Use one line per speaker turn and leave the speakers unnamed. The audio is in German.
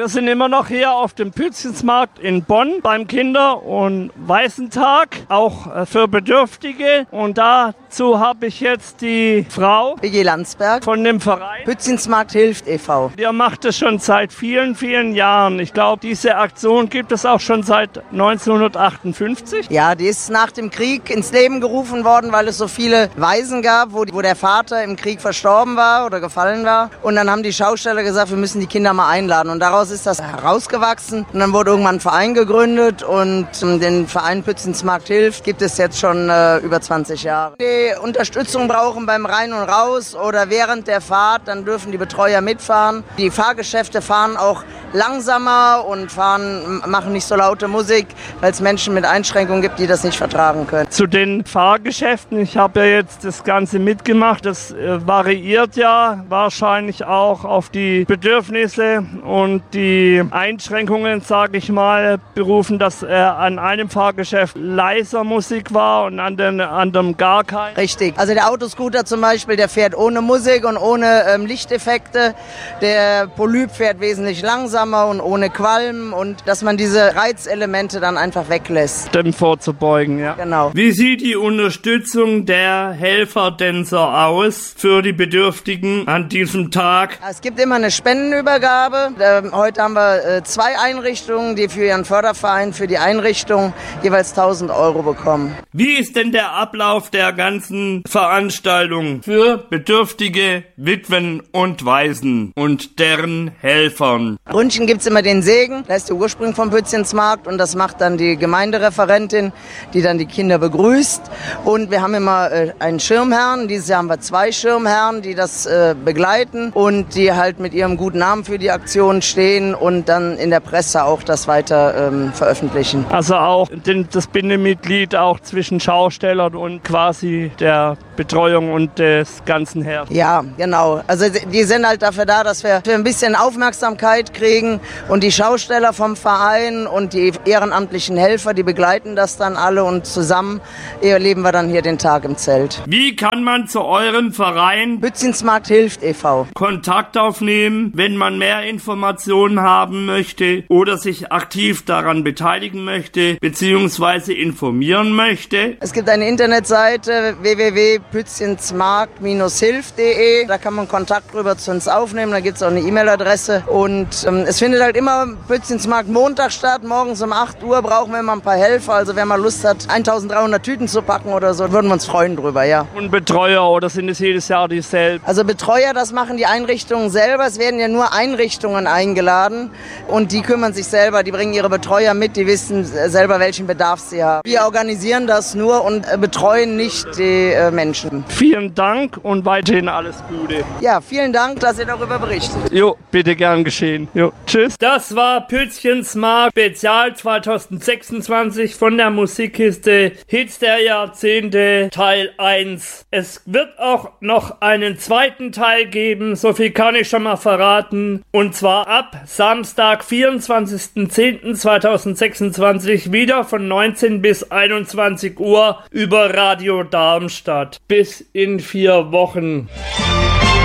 Wir sind immer noch hier auf dem Pützchensmarkt in Bonn beim Kinder- und Waisentag, auch für Bedürftige. Und dazu habe ich jetzt die Frau
Biggie Landsberg
von dem Verein
Pützchensmarkt hilft e.V.
Ihr macht es schon seit vielen, vielen Jahren. Ich glaube, diese Aktion gibt es auch schon seit 1958.
Ja, die ist nach dem Krieg ins Leben gerufen worden, weil es so viele Waisen gab, wo der Vater im Krieg verstorben war oder gefallen war. Und dann haben die Schausteller gesagt, wir müssen die Kinder mal einladen. Und daraus ist das herausgewachsen. Und dann wurde irgendwann ein Verein gegründet und den Verein Pützchensmarkt hilft gibt es jetzt schon über 20 Jahre. Die Unterstützung brauchen beim Rein und Raus oder während der Fahrt, dann dürfen die Betreuer mitfahren. Die Fahrgeschäfte fahren auch langsamer und machen nicht so laute Musik, weil es Menschen mit Einschränkungen gibt, die das nicht vertragen können.
Zu den Fahrgeschäften, ich habe ja jetzt das Ganze mitgemacht, das variiert ja wahrscheinlich auch auf die Bedürfnisse und die Einschränkungen, sage ich mal, berufen, dass an einem Fahrgeschäft leiser Musik war und an dem anderen gar keine.
Richtig, also der Autoscooter zum Beispiel, der fährt ohne Musik und ohne Lichteffekte. Der Polyp fährt wesentlich langsamer und ohne Qualm und dass man diese Reizelemente dann einfach weglässt.
Dem vorzubeugen, ja.
Genau.
Wie sieht die Unterstützung der Helferdancer aus für die Bedürftigen an diesem Tag?
Es gibt immer eine Spendenübergabe. Heute haben wir 2 Einrichtungen, die für ihren Förderverein, für die Einrichtung jeweils 1.000 € bekommen.
Wie ist denn der Ablauf der ganzen Veranstaltung für bedürftige Witwen und Waisen und deren Helfern?
Ründchen gibt's immer den Segen, das ist der Ursprung vom Pützchensmarkt und das macht dann die Gemeindereferentin, die dann die Kinder begrüßt. Und wir haben immer einen Schirmherrn, dieses Jahr haben wir 2 Schirmherren, die das begleiten und die halt mit ihrem guten Namen für die Aktion stehen und dann in der Presse auch das weiter veröffentlichen.
Also auch das Bindemitglied auch zwischen Schaustellern und quasi der Betreuung und des ganzen Herrn.
Ja, genau. Also die sind halt dafür da, dass wir ein bisschen Aufmerksamkeit kriegen und die Schausteller vom Verein und die ehrenamtlichen Helfer, die begleiten das dann alle und zusammen erleben wir dann hier den Tag im Zelt.
Wie kann man zu eurem Verein
Pützchensmarkt hilft e.V.
Kontakt aufnehmen, wenn man mehr Informationen haben möchte oder sich aktiv daran beteiligen möchte bzw. informieren möchte?
Es gibt eine Internetseite www.pützchensmarkt-hilft.de. Da kann man Kontakt drüber zu uns aufnehmen. Da gibt es auch eine E-Mail-Adresse. Und es findet halt immer Pützchensmarkt Montag statt. Morgens um 8 Uhr brauchen wir immer ein paar Helfer. Also wer mal Lust hat, 1300 Tüten zu packen oder so, würden wir uns freuen drüber, ja.
Und Betreuer oder sind es jedes Jahr dieselben?
Also Betreuer, das machen die Einrichtungen selber. Es werden ja nur Einrichtungen eingeladen und die kümmern sich selber. Die bringen ihre Betreuer mit, die wissen selber, welchen Bedarf sie haben. Wir organisieren das nur und betreuen nicht die Menschen.
Vielen Dank und weiterhin alles Gute.
Ja, vielen Dank, dass ihr darüber berichtet.
Jo, bitte gern geschehen. Jo, tschüss. Das war Pützchensmarkt Spezial 2026 von der Musikkiste Hits der Jahrzehnte Teil 1. Es wird auch noch einen zweiten Teil geben, so viel kann ich schon mal verraten. Und zwar ab Samstag, 24.10.2026 wieder von 19 bis 21 Uhr über Radio Darmstadt. Bis in 4 Wochen.